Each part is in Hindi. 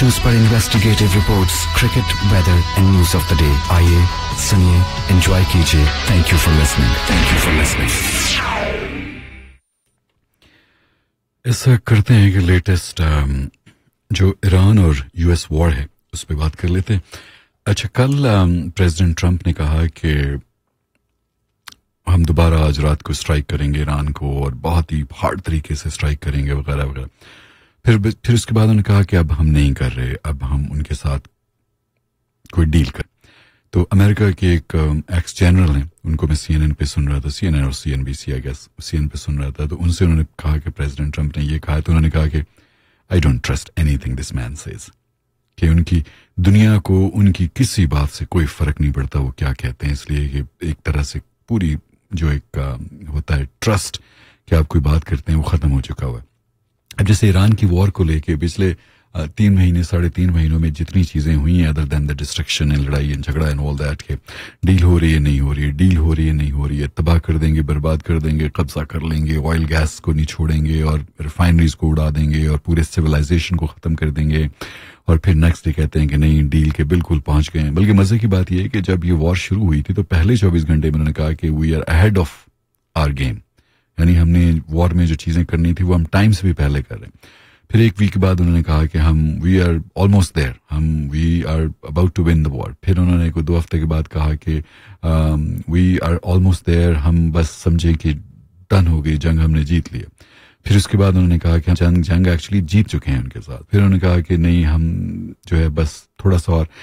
इश्यूज पर investigative reports, cricket, weather and news of the day. आइए सुनिए, एंजॉय कीजिए। Thank you for listening. ऐसा करते हैं कि लेटेस्ट जो ईरान और यूएस वॉर है उस पर बात कर लेते हैं। अच्छा, कल प्रेसिडेंट ट्रंप ने कहा कि हम दोबारा आज रात को स्ट्राइक करेंगे ईरान को और बहुत ही हार्ड तरीके से स्ट्राइक करेंगे वगैरह वगैरह। फिर उसके बाद उन्होंने कहा कि अब हम नहीं कर रहे, अब हम उनके साथ कोई डील कर। तो अमेरिका के एक एक्स जनरल हैं, उनको मैं CNN पे सुन रहा था, CNN और CNBC आई गेस, CNN पे सुन रहा था, तो उनसे उन्होंने कहा कि प्रेसिडेंट ट्रंप ने ये कहा, तो उन्होंने कहा कि I don't trust anything this man says, कि उनकी दुनिया को उनकी किसी बात से कोई फर्क नहीं पड़ता वो क्या कहते हैं, इसलिए कि एक तरह से पूरी जो एक होता है ट्रस्ट कि आप कोई बात करते हैं वो खत्म हो चुका हुआ है। अब जैसे ईरान की वॉर को लेके पिछले 3 महीने 3.5 महीनों में जितनी चीजें हुई हैं other than the destruction and लड़ाई एंड झगड़ा एंड ऑल दैट, के डील हो रही है नहीं हो रही है, डील हो रही है नहीं हो रही है, तबाह कर देंगे, बर्बाद कर देंगे, कब्जा कर लेंगे, ऑयल गैस को नहीं छोड़ेंगे और रिफाइनरीज को उड़ा देंगे और पूरे सिविलाइजेशन को खत्म कर देंगे, और फिर नेक्स्ट डे कहते हैं कि नहीं डील के बिल्कुल पहुंच गए हैं। बल्कि मजे की बात यह है कि जब ये वॉर शुरू हुई थी तो पहले 24 घंटे में उन्होंने कहा कि we are ahead of our game, यानी हमने वॉर में जो चीजें करनी थी वो हम टाइम से भी पहले कर रहे हैं। फिर एक वीक बाद उन्होंने कहा कि हम we are almost there, we are about to win the war. फिर उन्होंने 2 हफ्ते के बाद कहा कि वी आर ऑलमोस्ट देयर, हम बस समझे कि डन हो गई, जंग हमने जीत लिया। फिर उसके बाद उन्होंने कहा कि हम जंग एक्चुअली जीत चुके हैं उनके साथ। फिर उन्होंने कहा कि नहीं, हम जो है बस थोड़ा सा और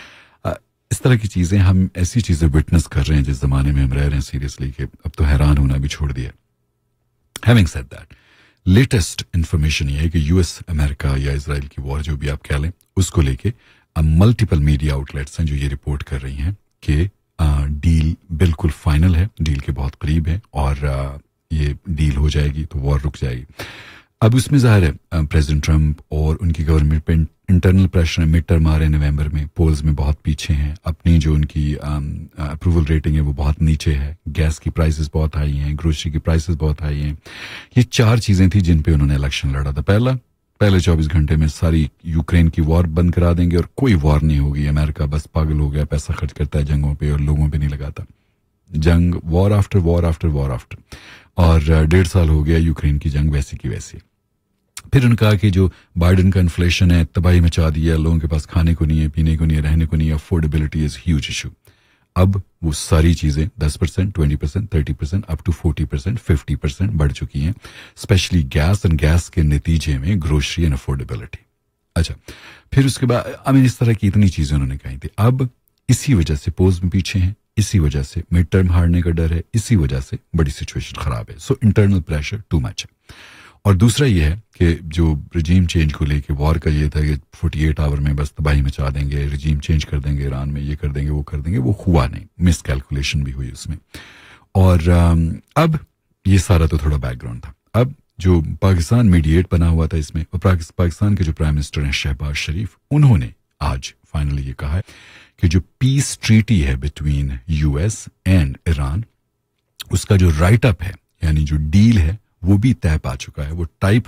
इस तरह की चीजें, हम ऐसी चीजें विटनेस कर रहे हैं जिस जमाने में हम रह रहे हैं सीरियसली, कि अब तो हैरान होना भी छोड़ दिया। Having said that, latest information ये है कि यूएस अमेरिका या इजराइल की वॉर जो भी आप कह लें उसको लेके मल्टीपल मीडिया आउटलेट्स हैं जो ये रिपोर्ट कर रही हैं कि डील बिल्कुल फाइनल है, डील के बहुत करीब है और ये डील हो जाएगी तो वॉर रुक जाएगी। अब उसमें जाहिर है प्रेसिडेंट ट्रंप और उनकी गवर्नमेंट पे इंटरनल प्रेशर है, मिड टर्म आ रहे हैं नवंबर में, पोल्स में बहुत पीछे हैं, अपनी जो उनकी अप्रूवल रेटिंग है वो बहुत नीचे है, गैस की प्राइसेस बहुत हाई हैं, ग्रोसरी की प्राइसेस बहुत हाई हैं। ये 4 चीजें थी जिन पे उन्होंने इलेक्शन लड़ा था। पहले 24 घंटे में सारी यूक्रेन की वॉर बंद करा देंगे और कोई वॉर नहीं होगी, अमेरिका बस पागल हो गया, पैसा खर्च करता है जंगों पे और लोगों पे नहीं लगाता। जंग war after war after war after, और 1.5 साल हो गया यूक्रेन की जंग वैसी की वैसी। फिर उन्होंने कहा कि जो बाइडेन का इन्फ्लेशन है तबाही मचा दिया, लोगों के पास खाने को नहीं है, पीने को नहीं है, रहने को नहीं है, अफोर्डेबिलिटी इज ह्यूज इशू। अब वो सारी चीजें 10%, 20%, 30%, अप टू 40%, 50% बढ़ चुकी हैं, स्पेशली गैस एंड गैस के नतीजे में ग्रोसरी एंड अफोर्डेबिलिटी। अच्छा, फिर उसके बाद इस तरह की इतनी चीजें उन्होंने कही थी। अब इसी वजह से पोल्स में पीछे हैं, इसी वजह से मिड टर्म हारने का डर है, इसी वजह से बड़ी सिचुएशन खराब है। So internal pressure too much है। और दूसरा ये है कि जो रजीम चेंज को लेके वॉर का ये था कि 48 आवर में बस तबाही मचा देंगे, रजीम चेंज कर देंगे ईरान में, ये कर देंगे वो कर देंगे, वो हुआ नहीं, मिस कैलकुलेशन भी हुई उसमें। और अब ये सारा तो थोड़ा बैकग्राउंड था। अब जो पाकिस्तान मीडिएट बना हुआ था इसमें, पाकिस्तान के जो प्राइम मिनिस्टर हैं शहबाज शरीफ, उन्होंने आज फाइनली ये कहा है कि जो पीस ट्रीटी है बिटवीन यूएस एंड ईरान, उसका जो राइट अप है यानी जो डील है वो भी तय पा चुका है, वो टाइप